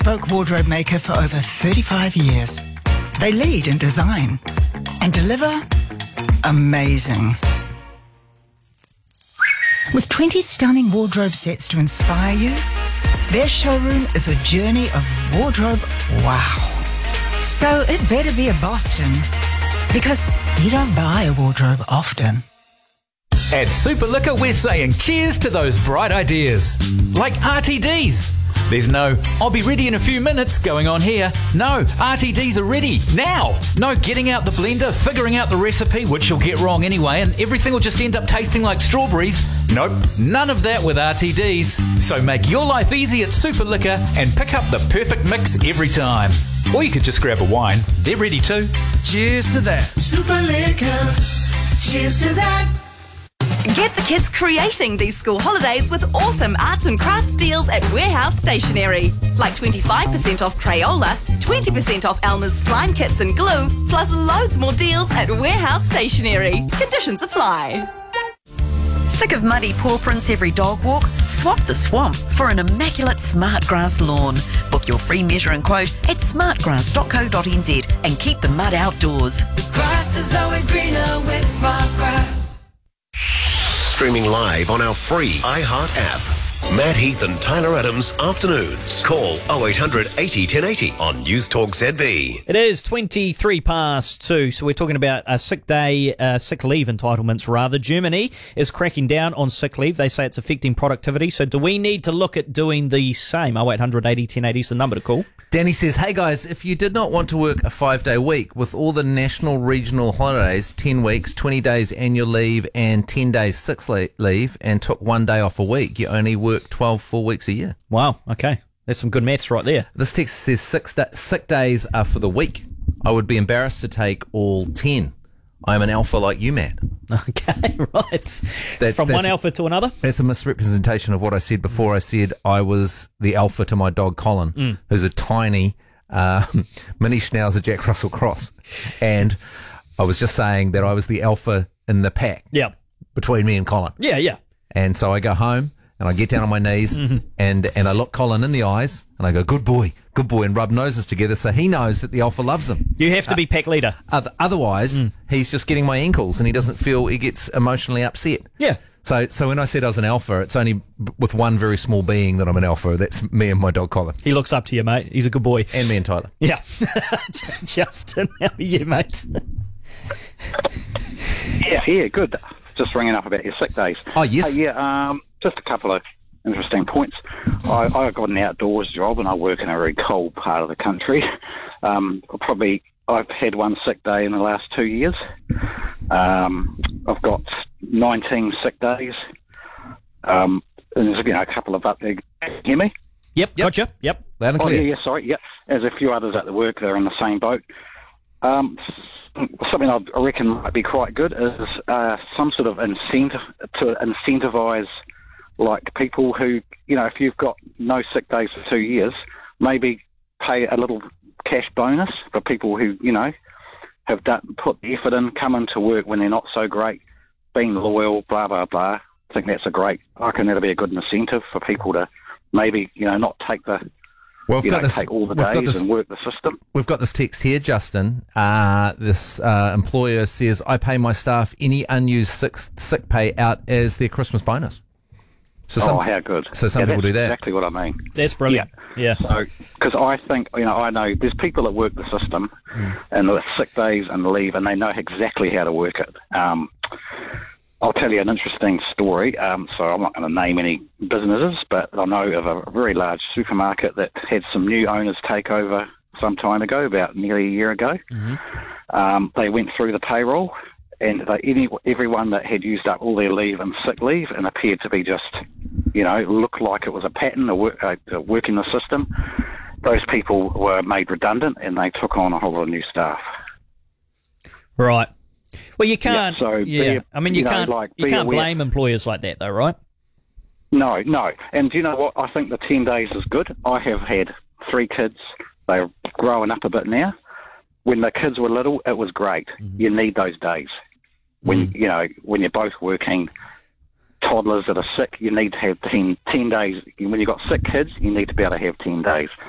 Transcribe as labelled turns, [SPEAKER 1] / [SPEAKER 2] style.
[SPEAKER 1] bespoke wardrobe maker for over 35 years. They lead in design and deliver amazing. With 20 stunning wardrobe sets to inspire you, their showroom is a journey of wardrobe wow. So it better be a Boston, because you don't buy a wardrobe often.
[SPEAKER 2] At Super Liquor, we're saying cheers to those bright ideas. Like RTDs. There's no, I'll be ready in a few minutes going on here. No, RTDs are ready now. No getting out the blender, figuring out the recipe, which you'll get wrong anyway, and everything will just end up tasting like strawberries. Nope, none of that with RTDs. So make your life easy at Super Liquor and pick up the perfect mix every time. Or you could just grab a wine. They're ready too. Cheers to that.
[SPEAKER 3] Super Liquor. Cheers to that.
[SPEAKER 4] Get the kids creating these school holidays with awesome arts and crafts deals at Warehouse Stationery. Like 25% off Crayola, 20% off Elmer's slime kits and glue, plus loads more deals at Warehouse Stationery. Conditions apply. Sick of muddy paw prints every dog walk? Swap the swamp for an immaculate Smartgrass lawn. Book your free measure and quote at smartgrass.co.nz and keep the mud outdoors.
[SPEAKER 3] Grass is always greener with Smartgrass.
[SPEAKER 5] Streaming live on our free iHeart app. Matt Heath and Tyler Adams afternoons. Call 0800 80 1080 on News Talk ZB.
[SPEAKER 6] It is 2, so we're talking about sick leave entitlements rather. Germany is cracking down on sick leave. They say it's affecting productivity. So do we need to look at doing the same? 0800 80 1080 is the number to call.
[SPEAKER 7] Danny says, hey guys, if you did not want to work a 5-day week with all the national regional holidays, 10 weeks, 20 days annual leave and 10 days sick leave and took 1 day off a week, you only work 12 full weeks a year.
[SPEAKER 6] Wow, okay. That's some good maths right there.
[SPEAKER 7] This text says sick days are for the week. I would be embarrassed to take all 10. I am an alpha like you, Matt.
[SPEAKER 6] Okay, right. From one alpha to another?
[SPEAKER 7] That's a misrepresentation of what I said before. I said I was the alpha to my dog Colin, who's a tiny mini Schnauzer Jack Russell Cross. And I was just saying that I was the alpha in the pack between me and Colin.
[SPEAKER 6] Yeah.
[SPEAKER 7] And so I go home and I get down on my knees and I look Colin in the eyes and I go, good boy, and rub noses together so he knows that the alpha loves him.
[SPEAKER 6] You have to be pack leader.
[SPEAKER 7] Otherwise, he's just getting my ankles and he doesn't feel, he gets emotionally upset.
[SPEAKER 6] Yeah.
[SPEAKER 7] So when I said I was an alpha, it's only with one very small being that I'm an alpha. That's me and my dog Colin.
[SPEAKER 6] He looks up to you, mate. He's a good boy.
[SPEAKER 7] And me and Tyler.
[SPEAKER 6] Yeah. Justin, how are you, mate?
[SPEAKER 8] Yeah, good. Just ringing up about your sick days.
[SPEAKER 7] Oh, yes.
[SPEAKER 8] Hey, just a couple of interesting points. I got an outdoors job and I work in a very cold part of the country. I've had one sick day in the last 2 years. I've got 19 sick days. And there's a couple of up there. Can you hear me?
[SPEAKER 6] Yep, gotcha. Yep,
[SPEAKER 7] loud and clear.
[SPEAKER 8] Yeah, sorry. Yeah, there's a few others at the work that are in the same boat. Something I reckon might be quite good is some sort of incentive to incentivise like people who, if you've got no sick days for 2 years, maybe pay a little cash bonus for people who, have put the effort in, come into work when they're not so great, being loyal, blah, blah, blah. I think that's I reckon that'll be a good incentive for people to maybe, not take the...
[SPEAKER 7] Well,
[SPEAKER 8] take all the days and work the system.
[SPEAKER 7] We've got this text here, Justin. This employer says, I pay my staff any unused sick pay out as their Christmas bonus. So
[SPEAKER 8] how good.
[SPEAKER 7] So some people do that.
[SPEAKER 8] Exactly what I mean.
[SPEAKER 6] That's brilliant. Yeah.
[SPEAKER 8] So, because I think, I know there's people that work the system and the sick days and leave, and they know exactly how to work it. I'll tell you an interesting story. So I'm not going to name any businesses, but I know of a very large supermarket that had some new owners take over some time ago, about nearly a year ago. They went through the payroll, and everyone that had used up all their leave and sick leave and appeared to be just, looked like it was a pattern of working the system, those people were made redundant and they took on a whole lot of new staff.
[SPEAKER 6] Right. Well, you can't.
[SPEAKER 8] You
[SPEAKER 6] can't blame employers like that, though, right?
[SPEAKER 8] No. And do you know what? I think the 10 days is good. I have had 3 kids. They're growing up a bit now. When the kids were little, it was great. You need those days. When when you're both working, toddlers that are sick, you need to have 10 days. When you've got sick kids, you need to be able to have 10 days.